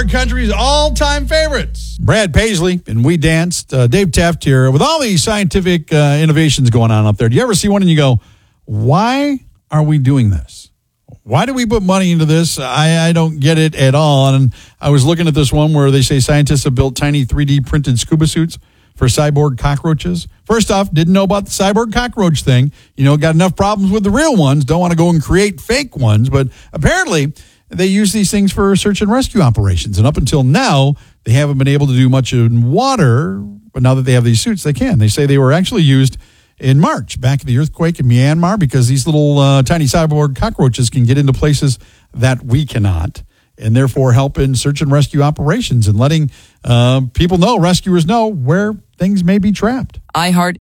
our country's all-time favorites. Brad Paisley and We Danced. Dave Taft here. With all these scientific innovations going on up there, do you ever see one and you go, why are we doing this? Why do we put money into this? I don't get it at all. And I was looking at this one where they say scientists have built tiny 3D printed scuba suits for cyborg cockroaches. First off, didn't know about the cyborg cockroach thing. Got enough problems with the real ones. Don't want to go and create fake ones. But apparently, they use these things for search and rescue operations. And up until now, they haven't been able to do much in water. But now that they have these suits, they can. They say they were actually used in March, back at the earthquake in Myanmar, because these little tiny cyborg cockroaches can get into places that we cannot, and therefore help in search and rescue operations and letting rescuers know where things may be trapped. iHeart